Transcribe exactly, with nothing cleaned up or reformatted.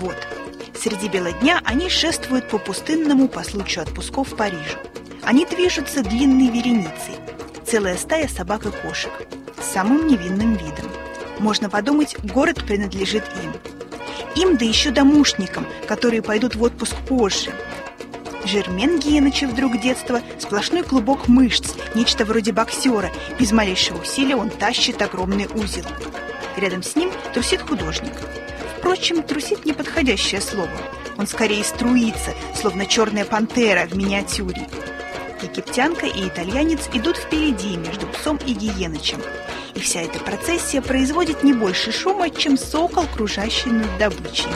Вот, среди бела дня они шествуют по пустынному по случаю отпусков Парижу. Они движутся длинной вереницей, целая стая собак и кошек, с самым невинным видом. Можно подумать, город принадлежит им. Им, да еще домушникам, которые пойдут в отпуск позже. Жермен Геныча вдруг детства сплошной клубок мышц, нечто вроде боксера. Без малейшего усилия он тащит огромный узел. Рядом с ним трусит художник. Впрочем, трусит неподходящее слово. Он скорее струится, словно черная пантера в миниатюре. Египтянка и итальянец идут впереди между псом и Гиенычем. И вся эта процессия производит не больше шума, чем сокол, кружащий над добычей.